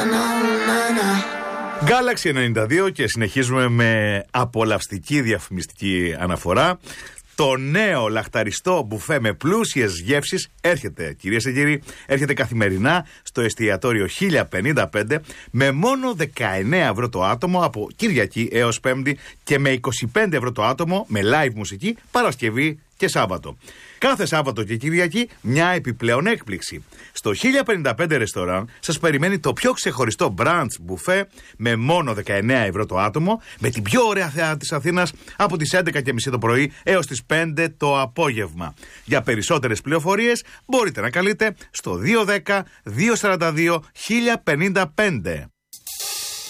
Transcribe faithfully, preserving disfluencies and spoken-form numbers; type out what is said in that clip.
Galaxy ενενήντα δύο και συνεχίζουμε με απολαυστική διαφημιστική αναφορά. Το νέο λαχταριστό μπουφέ με πλούσιες γεύσεις έρχεται, κυρίες και κύριοι, έρχεται καθημερινά στο εστιατόριο χίλια πενήντα πέντε με μόνο δεκαεννέα ευρώ το άτομο από Κυριακή έως Πέμπτη και με είκοσι πέντε ευρώ το άτομο με live μουσική Παρασκευή και Σάββατο. Κάθε Σάββατο και Κυριακή μια επιπλέον έκπληξη. Στο χίλια πενήντα πέντε ρεστοράν σας περιμένει το πιο ξεχωριστό brunch μπουφέ με μόνο δεκαεννέα ευρώ το άτομο, με την πιο ωραία θέα της Αθήνας από τις έντεκα και μισή το πρωί έως τις πέντε το απόγευμα. Για περισσότερες πληροφορίες μπορείτε να καλείτε στο δύο ένα μηδέν δύο τέσσερα δύο χίλια πενήντα πέντε.